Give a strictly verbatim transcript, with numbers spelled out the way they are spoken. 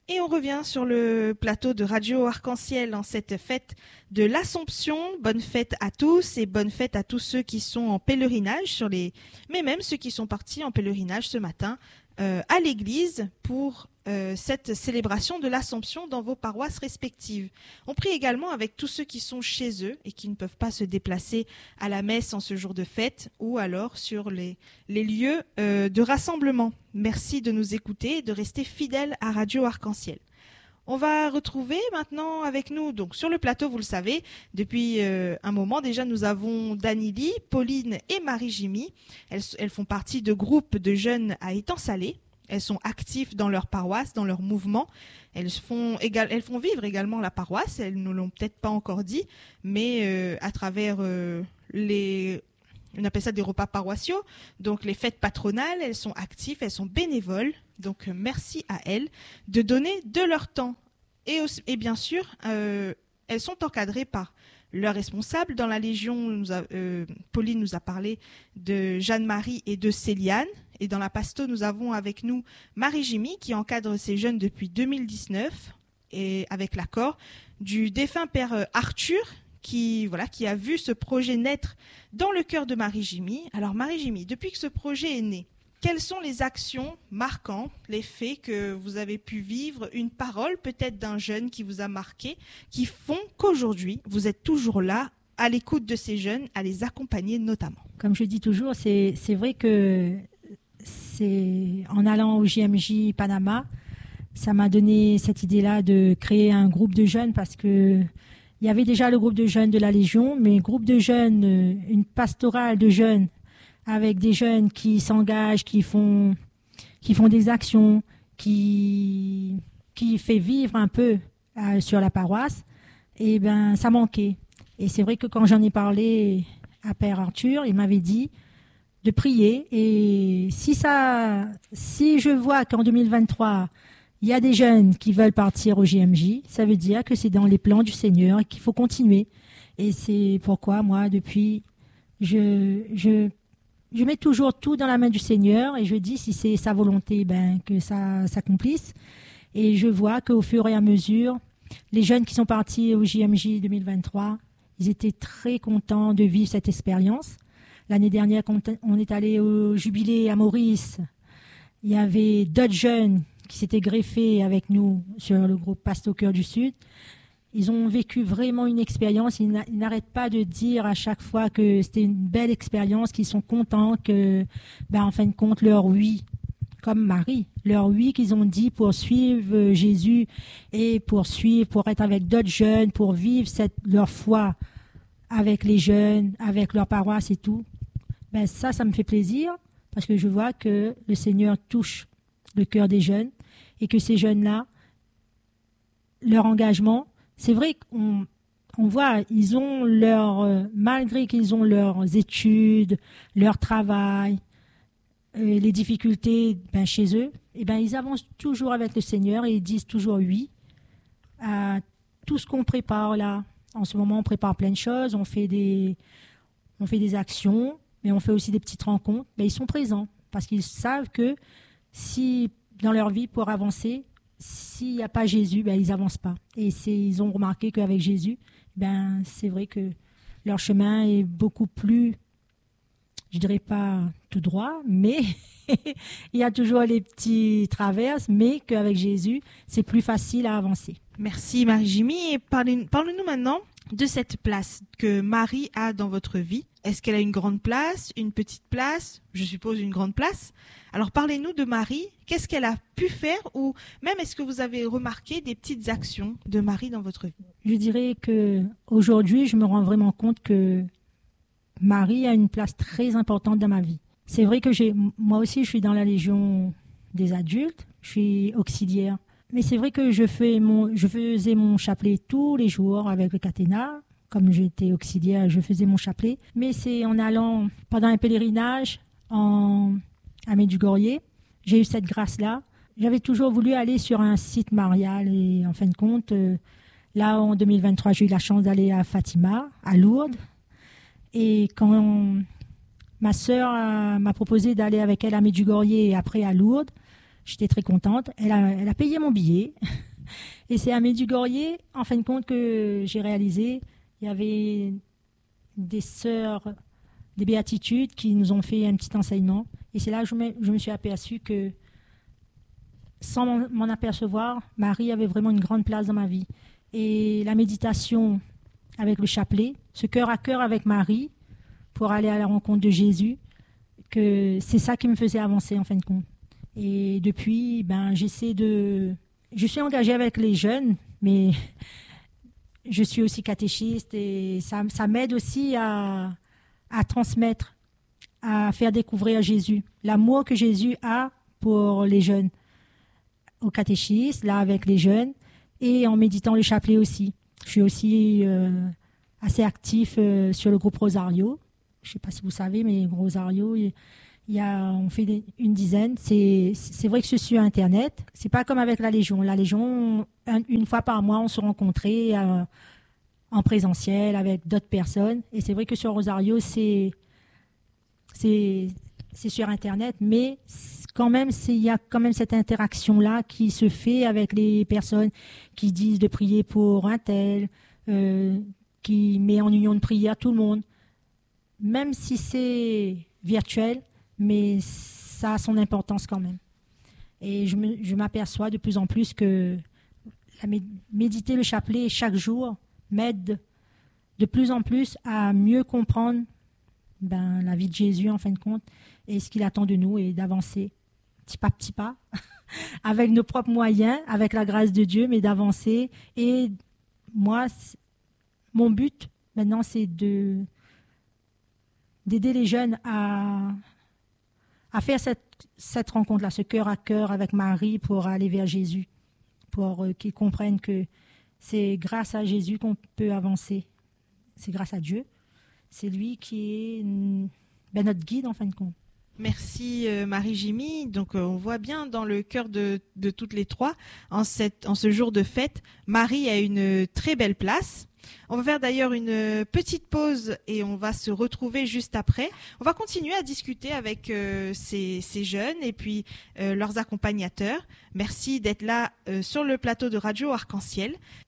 Et on revient sur le plateau de Radio Arc-en-Ciel en cette fête de l'Assomption. Bonne fête à tous et bonne fête à tous ceux qui sont en pèlerinage, sur les... mais même ceux qui sont partis en pèlerinage ce matin euh, à l'église pour euh, cette célébration de l'Assomption dans vos paroisses respectives. On prie également avec tous ceux qui sont chez eux et qui ne peuvent pas se déplacer à la messe en ce jour de fête ou alors sur les, les lieux euh, de rassemblement. Merci de nous écouter et de rester fidèles à Radio Arc-en-Ciel. On va retrouver maintenant avec nous, donc sur le plateau, vous le savez, depuis euh, un moment déjà, nous avons Danily, Pauline et Marie-Jimmy. Elles, elles font partie de groupes de jeunes à Étang-Salé. Elles sont actives dans leur paroisse, dans leur mouvement. Elles font, égal, elles font vivre également la paroisse. Elles ne l'ont peut-être pas encore dit, mais euh, à travers euh, les... On appelle ça des repas paroissiaux. Donc, les fêtes patronales, elles sont actives, elles sont bénévoles. Donc, euh, merci à elles de donner de leur temps. Et, aussi, et bien sûr, euh, elles sont encadrées par leurs responsables. Dans la Légion, nous a, euh, Pauline nous a parlé de Jeanne-Marie et de Céliane. Et dans la Pasto, nous avons avec nous Marie-Jimmy qui encadre ces jeunes depuis deux mille dix-neuf et avec l'accord du défunt père Arthur, qui, voilà, qui a vu ce projet naître dans le cœur de Marie-Jimmy. Alors Marie-Jimmy, depuis que ce projet est né, quelles sont les actions marquantes, les faits que vous avez pu vivre, une parole peut-être d'un jeune qui vous a marqué, qui font qu'aujourd'hui, vous êtes toujours là, à l'écoute de ces jeunes, à les accompagner notamment? Comme je dis toujours, c'est, c'est vrai que c'est, en allant au J M J Panama, ça m'a donné cette idée-là de créer un groupe de jeunes parce que il y avait déjà le groupe de jeunes de la Légion, mais groupe de jeunes, une pastorale de jeunes, avec des jeunes qui s'engagent, qui font, qui font des actions, qui, qui fait vivre un peu euh, sur la paroisse, et ben ça manquait. Et c'est vrai que quand j'en ai parlé à Père Arthur, il m'avait dit de prier. Et si ça, si je vois qu'en deux mille vingt-trois, il y a des jeunes qui veulent partir au J M J, ça veut dire que c'est dans les plans du Seigneur et qu'il faut continuer. Et c'est pourquoi moi, depuis, je, je, je mets toujours tout dans la main du Seigneur et je dis si c'est sa volonté, ben, que ça s'accomplisse. Et je vois qu'au fur et à mesure, les jeunes qui sont partis au J M J deux mille vingt-trois, ils étaient très contents de vivre cette expérience. L'année dernière, quand on est allé au Jubilé à Maurice, il y avait d'autres jeunes qui s'étaient greffés avec nous sur le groupe Pasto Cœur du Sud. Ils ont vécu vraiment une expérience. Ils n'arrêtent pas de dire à chaque fois que c'était une belle expérience, qu'ils sont contents que, ben, en fin de compte, leur oui, comme Marie, leur oui qu'ils ont dit pour suivre Jésus et pour suivre, pour être avec d'autres jeunes, pour vivre cette, leur foi avec les jeunes, avec leur paroisse et tout. Ben ça, ça me fait plaisir parce que je vois que le Seigneur touche le cœur des jeunes et que ces jeunes-là, leur engagement, c'est vrai qu'on on voit, ils ont leur, euh, malgré qu'ils ont leurs études, leur travail, euh, les difficultés ben, chez eux, et ben, ils avancent toujours avec le Seigneur et ils disent toujours oui à tout ce qu'on prépare là. En ce moment, on prépare plein de choses, on fait des, on fait des actions, mais on fait aussi des petites rencontres. Ben, ils sont présents parce qu'ils savent que si dans leur vie, pour avancer, s'il n'y a pas Jésus, ben, ils n'avancent pas. Et c'est, ils ont remarqué qu'avec Jésus, ben, c'est vrai que leur chemin est beaucoup plus, je dirais pas tout droit, mais il y a toujours les petits traverses, mais qu'avec Jésus, c'est plus facile à avancer. Merci Marie-Jimmy. Et parlez, parlez-nous maintenant de cette place que Marie a dans votre vie. Est-ce qu'elle a une grande place, une petite place? Je suppose une grande place. Alors parlez-nous de Marie. Qu'est-ce qu'elle a pu faire ou même est-ce que vous avez remarqué des petites actions de Marie dans votre vie? Je dirais que aujourd'hui, je me rends vraiment compte que Marie a une place très importante dans ma vie. C'est vrai que j'ai, moi aussi, je suis dans la Légion des adultes. Je suis auxiliaire. Mais c'est vrai que je, fais mon, je faisais mon chapelet tous les jours avec le caténa. Comme j'étais auxiliaire, je faisais mon chapelet. Mais c'est en allant pendant un pèlerinage en, à Medjugorje, j'ai eu cette grâce-là. J'avais toujours voulu aller sur un site marial et en fin de compte, euh, là en deux mille vingt-trois, j'ai eu la chance d'aller à Fatima, à Lourdes. Et quand ma sœur euh, m'a proposé d'aller avec elle à Medjugorje et après à Lourdes, J'étais très contente. Elle a, elle a payé mon billet. Et c'est à Medjugorje, en fin de compte, que j'ai réalisé. Il y avait des sœurs des béatitudes qui nous ont fait un petit enseignement. Et c'est là que je me, je me suis aperçue que, sans m'en, m'en apercevoir, Marie avait vraiment une grande place dans ma vie. Et la méditation avec le chapelet, ce cœur à cœur avec Marie, pour aller à la rencontre de Jésus, que c'est ça qui me faisait avancer en fin de compte. Et depuis, ben, j'essaie de... Je suis engagée avec les jeunes, mais je suis aussi catéchiste et ça, ça m'aide aussi à, à transmettre, à faire découvrir Jésus, l'amour que Jésus a pour les jeunes, au catéchisme, là avec les jeunes, et en méditant le chapelet aussi. Je suis aussi euh, assez actif euh, sur le groupe Rosario. Je ne sais pas si vous savez, mais Rosario, il y a, on fait des, une dizaine. C'est, c'est vrai que c'est sur Internet. C'est pas comme avec la Légion. La Légion, un, une fois par mois, on se rencontrait euh, en présentiel avec d'autres personnes. Et c'est vrai que sur Rosario, c'est, c'est, c'est sur Internet, mais quand même, il y a quand même cette interaction-là qui se fait avec les personnes qui disent de prier pour un tel, euh, qui met en union de prière tout le monde. Même si c'est virtuel, mais ça a son importance quand même. Et je, me, je m'aperçois de plus en plus que la mé- méditer le chapelet chaque jour m'aide de plus en plus à mieux comprendre ben, la vie de Jésus en fin de compte et ce qu'il attend de nous et d'avancer petit pas petit pas avec nos propres moyens, avec la grâce de Dieu, mais d'avancer. Et moi, mon but maintenant, c'est de d'aider les jeunes à, à faire cette, cette rencontre-là, ce cœur à cœur avec Marie pour aller vers Jésus, pour euh, qu'ils comprennent que c'est grâce à Jésus qu'on peut avancer. C'est grâce à Dieu. C'est lui qui est ben, notre guide en fin de compte. Merci euh, Marie-Jimmy. Donc euh, on voit bien dans le cœur de, de toutes les trois, en, cette, en ce jour de fête, Marie a une très belle place. On va faire d'ailleurs une petite pause et on va se retrouver juste après. On va continuer à discuter avec euh, ces, ces jeunes et puis euh, leurs accompagnateurs. Merci d'être là euh, sur le plateau de Radio Arc-en-Ciel.